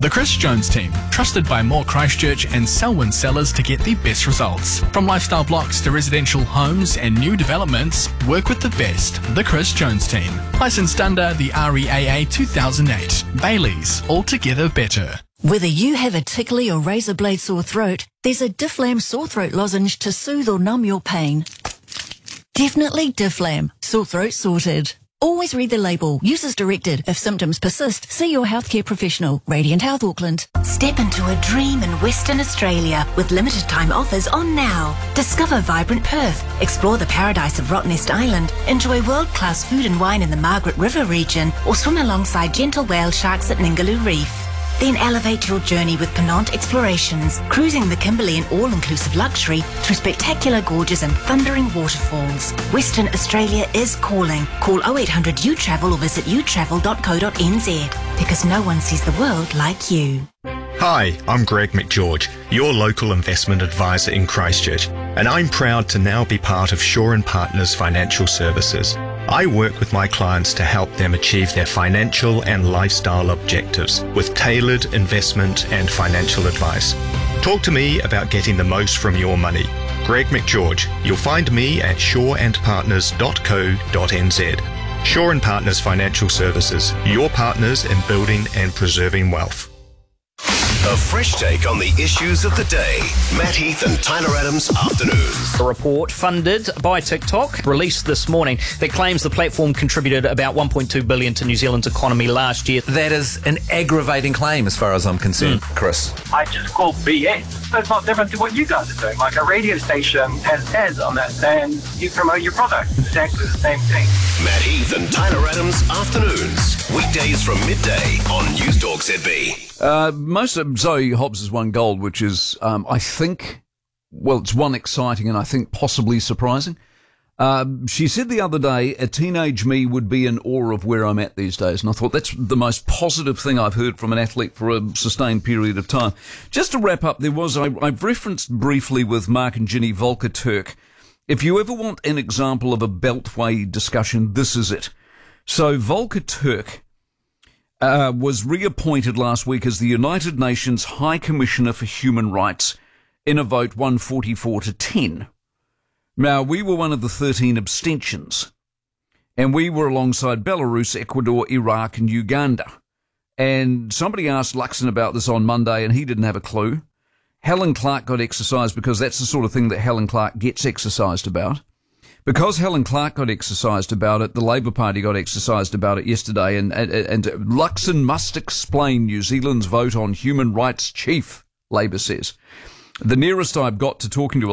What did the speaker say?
The Chris Jones Team, trusted by more Christchurch and Selwyn sellers to get the best results. From lifestyle blocks to residential homes and new developments, work with the best. The Chris Jones Team. Licensed under the REAA 2008. Bailey's, altogether better. Whether you have a tickly or razor blade sore throat, there's a Difflam sore throat lozenge to soothe or numb your pain. Definitely Difflam. Sore throat sorted. Always read the label. Use as directed. If symptoms persist, see your healthcare professional. Radiant Health Auckland. Step into a dream in Western Australia with limited time offers on now. Discover vibrant Perth, explore the paradise of Rottnest Island, enjoy world-class food and wine in the Margaret River region, or swim alongside gentle whale sharks at Ningaloo Reef. Then elevate your journey with Penant Explorations, cruising the Kimberley in all-inclusive luxury through spectacular gorges and thundering waterfalls. Western Australia is calling. Call 0800 UTravel or visit utravel.co.nz, because no one sees the world like you. Hi, I'm Greg McGeorge, your local investment advisor in Christchurch, and I'm proud to now be part of Shaw & Partners Financial Services. I work with my clients to help them achieve their financial and lifestyle objectives with tailored investment and financial advice. Talk to me about getting the most from your money. Greg McGeorge. You'll find me at shawandpartners.co.nz. Shaw & Partners Financial Services, your partners in building and preserving wealth. A fresh take on the issues of the day. Matt Heath and Tyler Adams Afternoons. A report funded by TikTok released this morning that claims the platform contributed about $1.2 billion to New Zealand's economy last year. That is an aggravating claim as far as I'm concerned, Chris. I just call BS. It's not different to what you guys are doing. Like a radio station has ads on that and you promote your product. Exactly the same thing. Matt Heath and Tyler Adams Afternoons. Weekdays from midday on News Talk ZB. Most of Zoe Hobbs' won gold, which is, I think, well, it's one exciting and I think possibly surprising. She said the other day, a teenage me would be in awe of where I'm at these days. And I thought that's the most positive thing I've heard from an athlete for a sustained period of time. Just to wrap up, I've referenced briefly with Mark and Ginny Volker Turk. If you ever want an example of a beltway discussion, this is it. So Volker Turk was reappointed last week as the United Nations High Commissioner for Human Rights in a vote 144-10. Now, we were one of the 13 abstentions, and we were alongside Belarus, Ecuador, Iraq, and Uganda. And somebody asked Luxon about this on Monday, and he didn't have a clue. Helen Clark got exercised because that's the sort of thing that Helen Clark gets exercised about. Because Helen Clark got exercised about it, the Labour Party got exercised about it yesterday, and Luxon must explain New Zealand's vote on human rights chief, Labour says. The nearest I've got to talking to